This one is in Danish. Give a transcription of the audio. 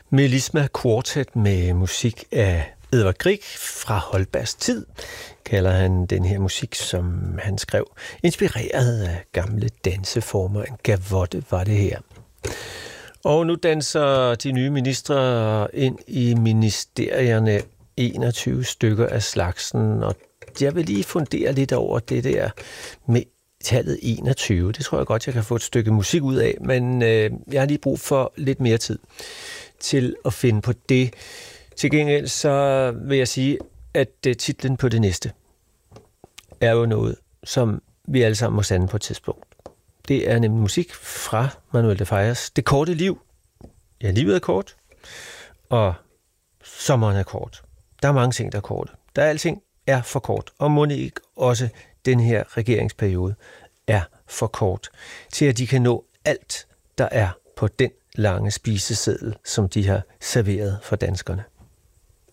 Melisma Quartet med musik af Edvard Grieg fra Holbergs tid, kalder han den her musik, som han skrev, inspireret af gamle danseformer. En gavotte var det her. Og nu danser de nye ministre ind i ministerierne, 21 stykker af slagsen, og jeg vil lige fundere lidt over det der med tallet 21. Det tror jeg godt, jeg kan få et stykke musik ud af, men jeg har lige brug for lidt mere tid til at finde på det. Til gengæld så vil jeg sige, at titlen på det næste er jo noget, som vi alle sammen må sande på et tidspunkt. Det er nemlig musik fra Manuel de Fallas Det korte liv. Ja, livet er kort, og sommeren er kort. Der er mange ting, der er korte. Alting er for kort, og må ikke også den her regeringsperiode er for kort, til at de kan nå alt, der er på den lange spiseseddel, som de har serveret for danskerne.